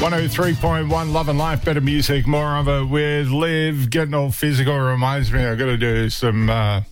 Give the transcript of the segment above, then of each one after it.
103.1 Love and Life, better music, more of it with Liv. Getting all physical reminds me I've got to do some,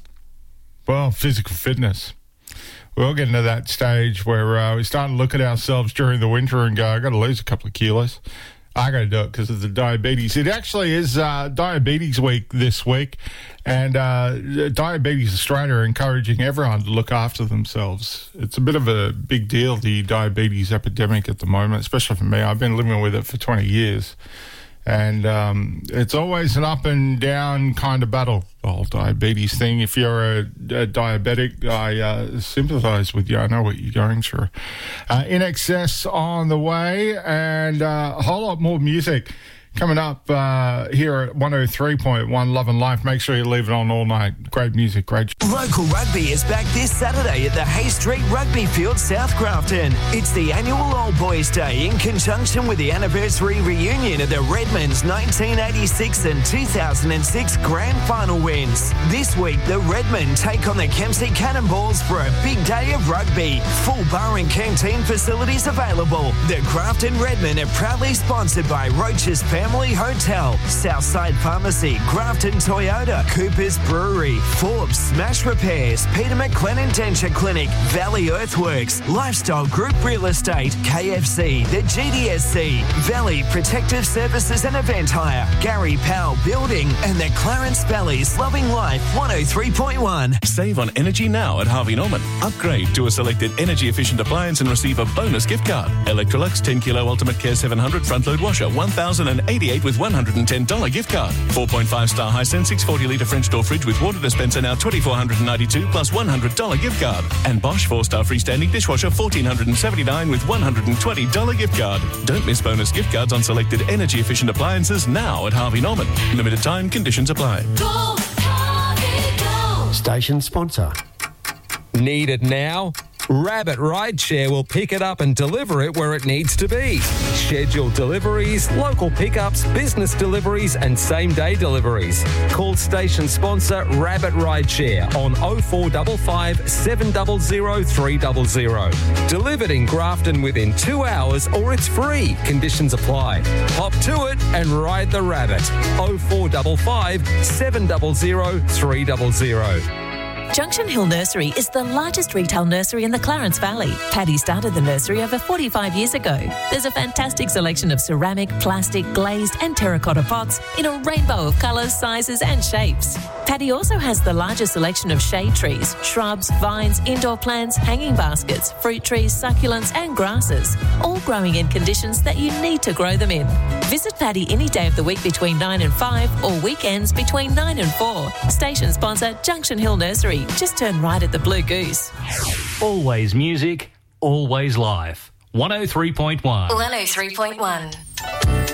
physical fitness. We're all getting to that stage where we're starting to look at ourselves during the winter and go, I've got to lose a couple of kilos. I got to do it because of the diabetes. It actually is Diabetes Week this week, and Diabetes Australia are encouraging everyone to look after themselves. It's a bit of a big deal, the diabetes epidemic at the moment, especially for me. I've been living with it for 20 years, and it's always an up and down kind of battle, the whole diabetes thing. If you're a diabetic, I sympathise with you. I know what you're going through. In Excess on the way, and a whole lot more music coming up here at 103.1 Love and Life. Make sure you leave it on all night. Great music, great. Local rugby is back this Saturday at the Hay Street Rugby Field, South Grafton. It's the annual Old Boys Day in conjunction with the anniversary reunion of the Redmond's 1986 and 2006 Grand Final wins. This week, the Redmond take on the Kempsey Cannonballs for a big day of rugby. Full bar and canteen facilities available. The Grafton Redmond are proudly sponsored by Roach's Family Hotel, Southside Pharmacy, Grafton Toyota, Cooper's Brewery, Forbes Smash Repairs, Peter McLennan Denture Clinic, Valley Earthworks, Lifestyle Group Real Estate, KFC, the GDSC, Valley Protective Services and Event Hire, Gary Powell Building, and the Clarence Valley's Loving Life 103.1. Save on energy now at Harvey Norman. Upgrade to a selected energy-efficient appliance and receive a bonus gift card. Electrolux 10 kilo Ultimate Care 700 front load washer, $1,088 with $110 gift card. 4.5-star Hisense 640 litre French door fridge with water dispenser now $2,492 plus $100 gift card. And Bosch 4-star freestanding dishwasher $1,479 with $120 gift card. Don't miss bonus gift cards on selected energy-efficient appliances now at Harvey Norman. Limited time, conditions apply. Go, Harvey, go. Station sponsor. Need it now? Rabbit Rideshare will pick it up and deliver it where it needs to be. Scheduled deliveries, local pickups, business deliveries and same-day deliveries. Call station sponsor Rabbit Rideshare on 0455 700 300. Delivered in Grafton within 2 hours or it's free. Conditions apply. Hop to it and ride the Rabbit. 0455 700 300. Junction Hill Nursery is the largest retail nursery in the Clarence Valley. Paddy started the nursery over 45 years ago. There's a fantastic selection of ceramic, plastic, glazed and terracotta pots in a rainbow of colours, sizes and shapes. Paddy also has the largest selection of shade trees, shrubs, vines, indoor plants, hanging baskets, fruit trees, succulents and grasses, all growing in conditions that you need to grow them in. Visit Paddy any day of the week between 9 and 5 or weekends between 9 and 4. Station sponsor Junction Hill Nursery. Just turn right at the Blue Goose. Always music, always life. 103.1. 103.1.